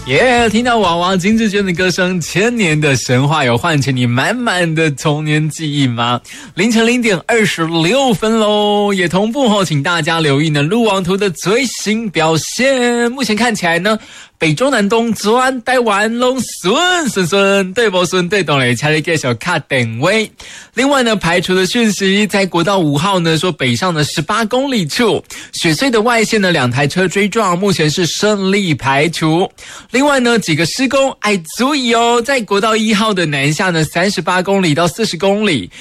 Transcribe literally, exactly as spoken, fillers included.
耶、yeah, 听到娃娃金志娟的歌声，千年的神话有唤起你满满的童年记忆吗？凌晨零点二十六分喽，也同步后，请大家留意呢路网图的最新表现。目前看起来呢，北中南东转台湾拢顺顺顺，对不顺对懂嘞，请你继续卡定位。另外呢，排除的讯息，在国道五号呢说北上的十八公里处，雪隧的外线呢两台车追撞，目前是顺利排除。另外呢，几个施工，哎，注意哦，在国道一号的南下呢，三十八公里到四十公里，